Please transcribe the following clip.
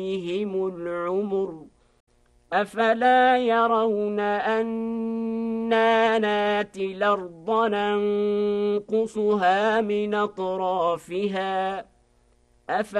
عليهم العمر أفلا يرون أنا ناتي الأرض ننقصها من أطرافها